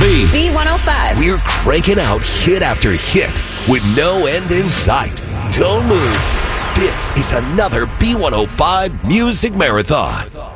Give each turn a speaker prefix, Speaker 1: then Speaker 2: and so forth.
Speaker 1: B105.
Speaker 2: B105.
Speaker 1: We're cranking out hit after hit with no end in sight. Don't move. This is another B105 Music Marathon.